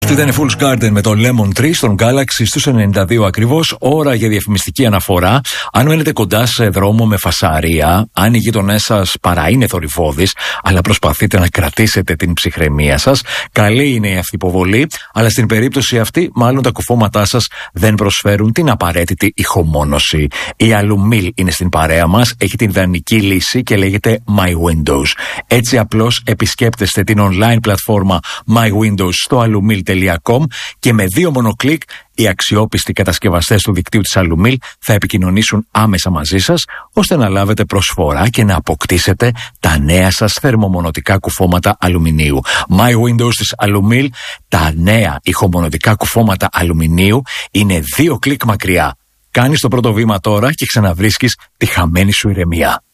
Αυτό ήταν Fool's Garden με το Lemon Tree στον Galaxy στους 92 ακριβώς. Ώρα για διαφημιστική αναφορά. Αν μένετε κοντά σε δρόμο με φασαρία, αν οι γείτονές σας παρά είναι θορυβώδεις, αλλά προσπαθείτε να κρατήσετε την ψυχραιμία σας, καλή είναι η αυτυποβολή, αλλά στην περίπτωση αυτή, μάλλον τα κουφώματά σας δεν προσφέρουν την απαραίτητη ηχομόνωση. Η Alumil είναι στην παρέα μας, έχει την ιδανική λύση και λέγεται My Windows. Έτσι απλώς επισκέπτεστε την online πλατφόρμα My Windows στο alumil.com και με 2 μόνο κλικ οι αξιόπιστοι κατασκευαστές του δικτύου της Alumil θα επικοινωνήσουν άμεσα μαζί σας, ώστε να λάβετε προσφορά και να αποκτήσετε τα νέα σας θερμομονωτικά κουφώματα αλουμινίου. My Windows της Alumil, τα νέα ηχομονωτικά κουφώματα αλουμινίου είναι 2 κλικ μακριά. Κάνεις το πρώτο βήμα τώρα και ξαναβρίσκεις τη χαμένη σου ηρεμία.